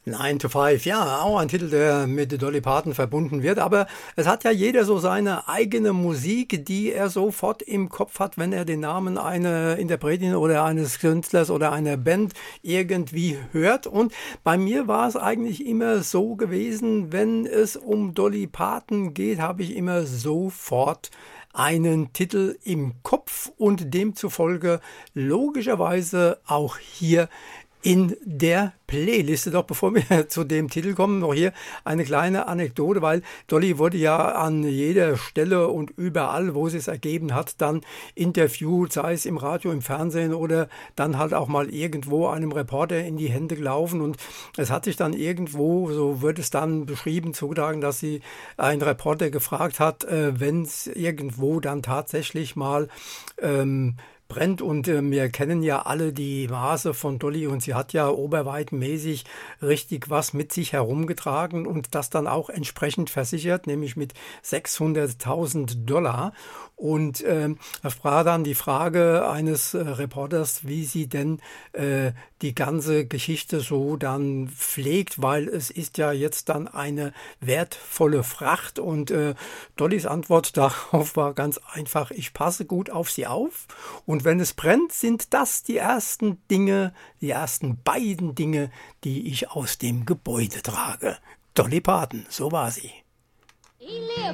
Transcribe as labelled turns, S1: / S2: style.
S1: 9 to 5, ja, auch ein Titel, der mit Dolly Parton verbunden wird, aber es hat ja jeder so seine eigene Musik, die er sofort im Kopf hat, wenn er den Namen einer Interpretin oder eines Künstlers oder einer Band irgendwie hört. Und bei mir war es eigentlich immer so gewesen, wenn es um Dolly Parton geht, habe ich immer sofort einen Titel im Kopf und demzufolge logischerweise auch hier in der Playliste. Doch bevor wir zu dem Titel kommen, noch hier eine kleine Anekdote, weil Dolly wurde ja an jeder Stelle und überall, wo sie es ergeben hat, dann interviewt, sei es im Radio, im Fernsehen oder dann halt auch mal irgendwo einem Reporter in die Hände gelaufen, und es hat sich dann irgendwo, so wird es dann beschrieben, zugetragen, dass sie ein Reporter gefragt hat, wenn es irgendwo dann tatsächlich mal brennt, und wir kennen ja alle die Maße von Dolly, und sie hat ja oberweitmäßig richtig was mit sich herumgetragen und das dann auch entsprechend versichert, nämlich mit $600.000. Und das war dann die Frage eines Reporters, wie sie denn die ganze Geschichte so dann pflegt, weil es ist ja jetzt dann eine wertvolle Fracht, und Dollys Antwort darauf war ganz einfach: Ich passe gut auf sie auf, und wenn es brennt, sind das die ersten Dinge, die ersten beiden Dinge, die ich aus dem Gebäude trage. Dolly Parton, so war sie.